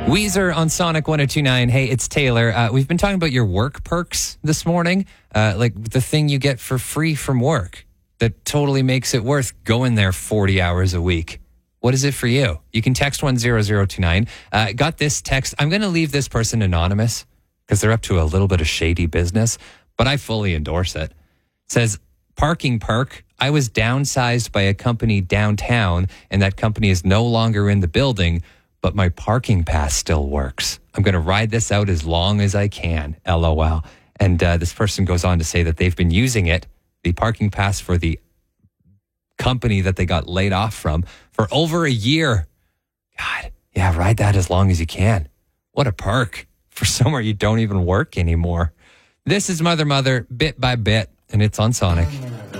Weezer on Sonic 102.9. Hey, it's Taylor. We've been talking about your work perks this morning, like the thing you get for free from work that totally makes it worth going there 40 hours a week. What is it for you? You can text 10029. Got this text. I'm going to leave this person anonymous because they're up to a little bit of shady business, but I fully endorse it. It says, parking perk. I was downsized by a company downtown, and that company is no longer in the building, but my parking pass still works. I'm going to ride this out as long as I can, LOL. And this person goes on to say that they've been using it, the parking pass for the company that they got laid off from, for over a year. God, yeah, ride that as long as you can. What a perk for somewhere you don't even work anymore. This is Mother, bit by bit, and it's on Sonic.